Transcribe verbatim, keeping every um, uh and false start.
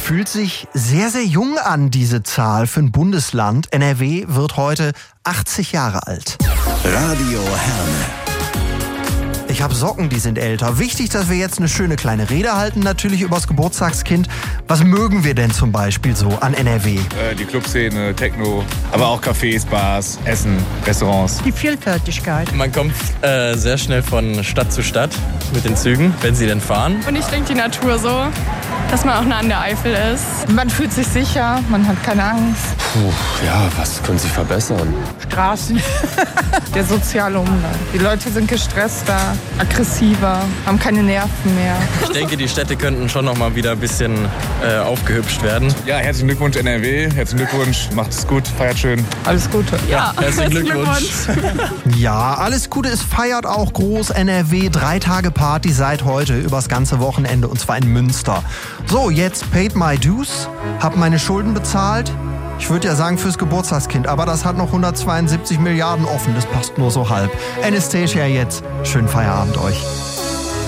Fühlt sich sehr, sehr jung an, diese Zahl für ein Bundesland. N R W wird heute achtzig Jahre alt. Radio Herne. Ich habe Socken, die sind älter. Wichtig, dass wir jetzt eine schöne kleine Rede halten, natürlich übers Geburtstagskind. Was mögen wir denn zum Beispiel so an N R W? Äh, die Clubszene, Techno, aber auch Cafés, Bars, Essen, Restaurants. Die Vielfältigkeit. Man kommt äh, sehr schnell von Stadt zu Stadt mit den Zügen, wenn sie denn fahren. Und ich denke die Natur so, dass man auch nah an der Eifel ist. Man fühlt sich sicher, man hat keine Angst. Puh, ja, was können Sie verbessern? Straßen, der soziale Umgang. Die Leute sind gestresster, aggressiver, haben keine Nerven mehr. Ich denke, die Städte könnten schon noch mal wieder ein bisschen äh, aufgehübscht werden. Ja, herzlichen Glückwunsch N R W, herzlichen Glückwunsch, macht es gut, feiert schön. Alles Gute. Ja, Herzlichen Glückwunsch. Ja, alles Gute, es feiert auch groß N R W. Drei Tage Party seit heute übers ganze Wochenende und zwar in Münster. So, jetzt paid my dues, hab meine Schulden bezahlt. Ich würde ja sagen fürs Geburtstagskind, aber das hat noch hundertzweiundsiebzig Milliarden offen, das passt nur so halb. Anastasia jetzt, schönen Feierabend euch.